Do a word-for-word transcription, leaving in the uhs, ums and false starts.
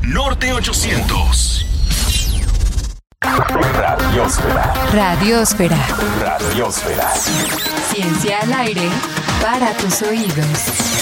Norte ochocientos. Radiosfera. Radiosfera. Radiosfera. Ciencia al aire para tus oídos.